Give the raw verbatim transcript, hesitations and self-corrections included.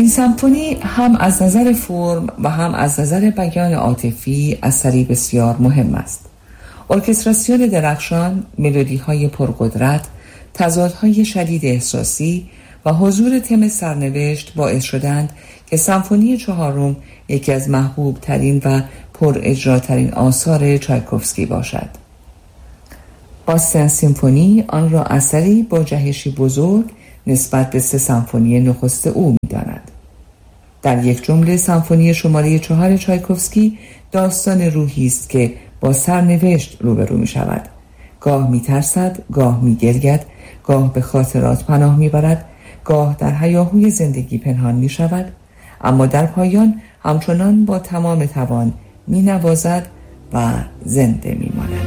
سمفونی هم از نظر فرم و هم از نظر بیان عاطفی اثری بسیار مهم است. ارکستراسیون درخشان، ملودی‌های پرقدرت، تضادهای شدید احساسی و حضور تم سرنوشت باعث شدند که سمفونی چهارم یکی از محبوب ترین و پر اجراترین آثار چایکوفسکی باشد. باستن سیمفونی آن را اثری با جهشی بزرگ نسبت به سه سمفونی نخست او می‌داند. در یک جمله سمفونی شماره چهار چایکوفسکی داستان روحی است که با سرنوشت روبرو می شود. گاه می ترسد، گاه می گرید، گاه به خاطرات پناه می برد، گاه در هیاهوی زندگی پنهان می شود، اما در پایان همچنان با تمام توان می نوازد و زنده می ماند.